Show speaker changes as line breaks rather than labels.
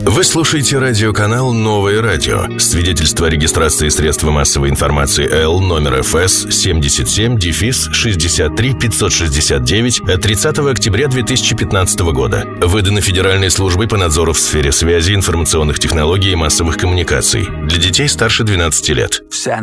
Вы слушаете радиоканал «Новое радио». Свидетельство о регистрации средства массовой информации Л номер ФС 77-63-569 от 30 октября 2015 года. Выдано Федеральной службой по надзору в сфере связи, информационных технологий и массовых коммуникаций. Для детей старше 12 лет.